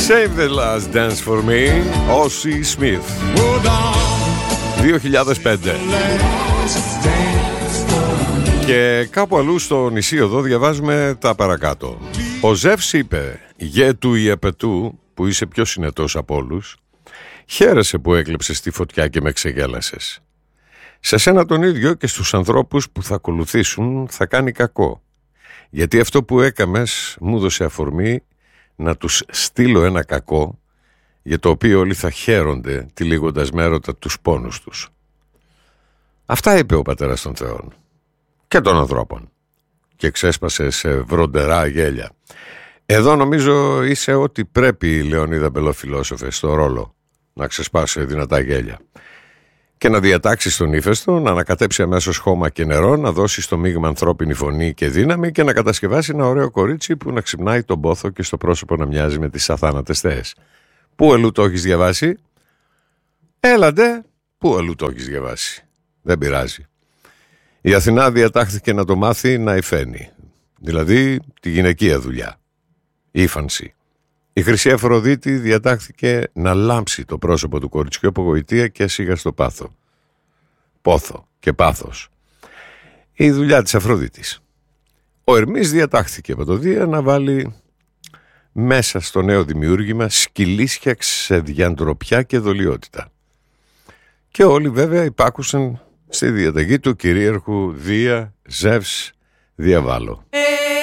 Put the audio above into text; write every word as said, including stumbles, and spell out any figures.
Save the last dance for me, Ossie Smith. δύο χιλιάδες πέντε. Και κάπου αλλού στο νησί εδώ διαβάζουμε τα παρακάτω. Ο Ζεύς είπε, γέτου ή επετού, που είσαι πιο συνετός από όλους, χαίρεσαι που έκλεψες τη φωτιά και με ξεγέλασες. Σε σένα τον ίδιο και στους ανθρώπους που θα ακολουθήσουν θα κάνει κακό. Γιατί αυτό που έκαμες μου δώσε αφορμή να τους στείλω ένα κακό, για το οποίο όλοι θα χαίρονται τυλίγοντας με έρωτα τους πόνους τους. Αυτά είπε ο πατέρας των Θεών και των ανθρώπων και ξέσπασε σε βροντερά γέλια. Εδώ νομίζω είσαι ό,τι πρέπει, Λεωνίδα Μπελοφιλόσοφε, στο ρόλο να ξεσπάσει δυνατά γέλια και να διατάξει τον ύφεστο, να ανακατέψει αμέσως χώμα και νερό, να δώσει στο μείγμα ανθρώπινη φωνή και δύναμη και να κατασκευάσει ένα ωραίο κορίτσι που να ξυπνάει τον πόθο και στο πρόσωπο να μοιάζει με τις αθάνατες θέες. Πού αλλού το έχεις διαβάσει? Έλαντε, πού αλλού το έχεις διαβάσει? Δεν πειράζει. Η Αθηνά διατάχθηκε να το μάθει να υφαίνει, δηλαδή τη γυναικεία δουλειά, η ύφανση. Η Χρυσή Αφροδίτη διατάχθηκε να λάμψει το πρόσωπο του κοριτσιού από γοητεία και ασίγαστο πάθο. Πόθο και πάθος. Η δουλειά της Αφροδίτης. Ο Ερμής διατάχθηκε από το Δία να βάλει μέσα στο νέο δημιούργημα σκυλίσια σε διαντροπιά και δολιότητα. Και όλοι βέβαια υπάκουσαν στη διαταγή του κυρίαρχου Δία Ζεύς Διαβάλο.